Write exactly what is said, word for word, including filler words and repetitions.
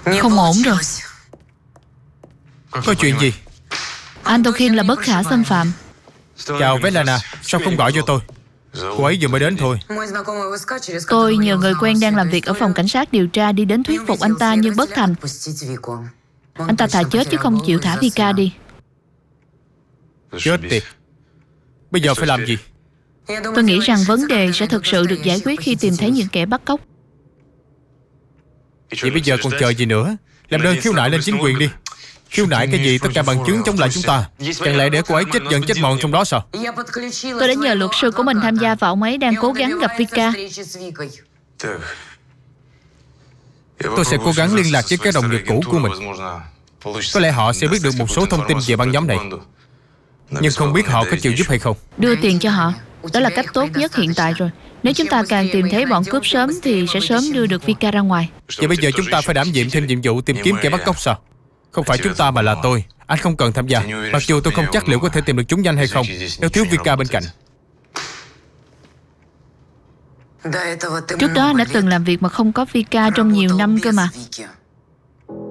Không ổn rồi. Có chuyện gì? Antokin là bất khả xâm phạm. Chào Vetlana, sao không gọi cho tôi? Cô ấy vừa mới đến thôi. Tôi nhờ người quen đang làm việc ở phòng cảnh sát điều tra đi đến thuyết phục anh ta nhưng bất thành. Anh ta thà chết chứ không chịu thả Vika đi. Chết tiệt. Bây giờ phải làm gì? Tôi nghĩ rằng vấn đề sẽ thực sự được giải quyết khi tìm thấy những kẻ bắt cóc. Vậy bây giờ còn chờ gì nữa? Làm đơn khiếu nại lên chính quyền đi. Khiếu nại cái gì, tất cả bằng chứng chống lại chúng ta. Chẳng lẽ để cô ấy chết dần chết mòn trong đó sao? Tôi đã nhờ luật sư của mình tham gia và ông ấy đang cố gắng gặp Vika. Tôi sẽ cố gắng liên lạc với các đồng nghiệp cũ của mình. Có lẽ họ sẽ biết được một số thông tin về băng nhóm này. Nhưng không biết họ có chịu giúp hay không. Đưa tiền cho họ. Đó là cách tốt nhất hiện tại rồi. Nếu chúng ta càng tìm thấy bọn cướp sớm thì sẽ sớm đưa được Vika ra ngoài. Vậy bây giờ chúng ta phải đảm nhiệm thêm nhiệm vụ tìm kiếm kẻ bắt cóc sao? Không phải chúng ta mà là tôi. Anh không cần tham gia. Mặc dù tôi không chắc liệu có thể tìm được chúng nhanh hay không nếu thiếu Vika bên cạnh. Trước đó anh đã từng làm việc mà không có Vika trong nhiều năm cơ mà.